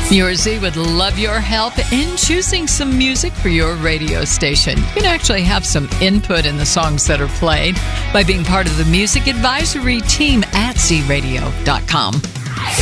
Your Z would love your help in choosing some music for your radio station. You can actually have some input in the songs that are played by being part of the music advisory team at ZRadio.com.